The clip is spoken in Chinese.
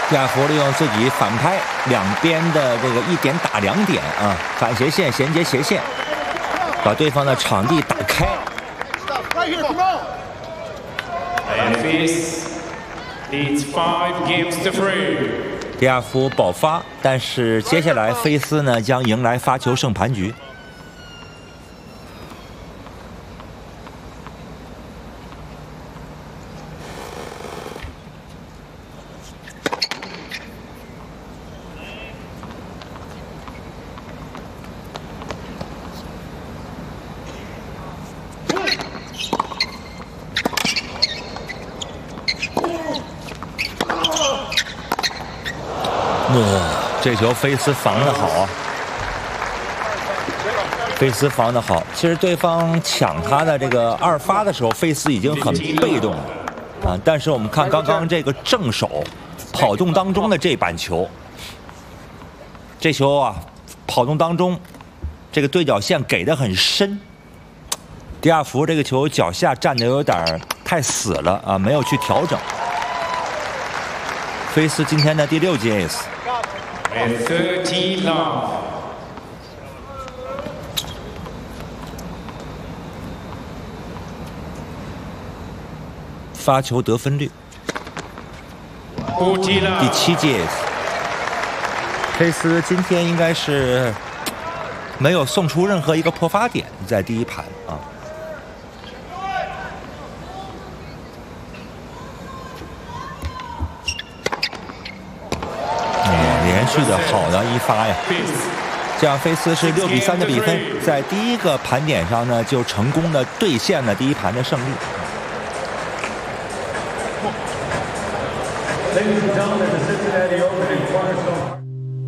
蒂亚福利用自己反拍两边的这个1点打2点啊，反斜线衔接斜线，把对方的场地打开。蒂亚福保发，但是接下来菲斯呢将迎来发球胜盘局。这球菲斯防得好，菲斯防得好。其实对方抢他的这个2发的时候，菲斯已经很被动了啊。但是我们看刚刚这个正手跑动当中的这板球，这球啊跑动当中，这个对角线给的很深。蒂亚福这个球脚下站的有点太死了啊，没有去调整。菲斯今天的第6记 ace。发球得分率第7记 ace。菲斯今天应该是没有送出任何一个破发点，在第1盘啊。连续的好的1发呀，这样菲斯是6比3的比分，在第1个盘点上呢就成功的兑现了第1盘的胜利。Ladies and gentlemen, the Cincinnati